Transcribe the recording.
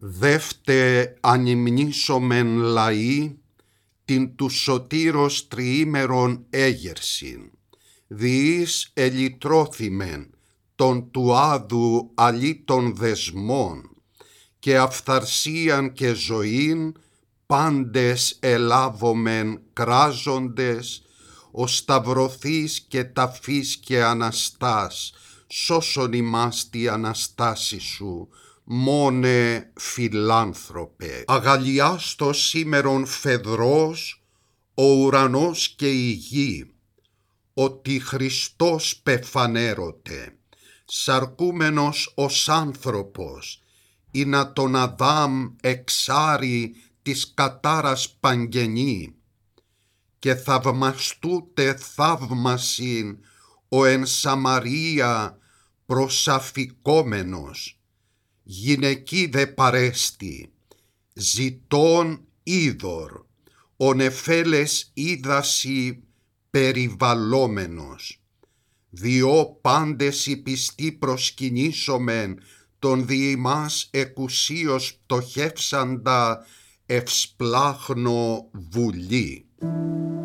Δεύτε ανυμνήσομεν λαοί την του σωτήρος τριήμερον έγερσιν, διείς ελυτρώθημεν των του άδου αλήτων δεσμών, και αυθαρσίαν και ζωήν πάντες ελάβομεν κράζοντες, ο σταυρωθείς και ταφής και Αναστάς, σώσον ημάς τη Αναστάση σου, μόνε φιλάνθρωπε. Αγαλιάστο σήμερον φεδρός ο ουρανός και η γη, ότι Χριστός πεφανέρωτε, σαρκούμενος ως άνθρωπος, ή να τον Αδάμ εξάρει της κατάρας παγγενή, και θαυμαστούτε θαύμασιν ο εν Σαμαρία προσαφικόμενος, γυναική δε παρέστη, ζητών είδωρ, ο νεφέλες είδαση περιβαλλόμενος, διό πάντες οι πιστοί προσκυνήσομεν τον δι' ημάς εκουσίως πτωχεύσαντα ευσπλάχνο βουλή.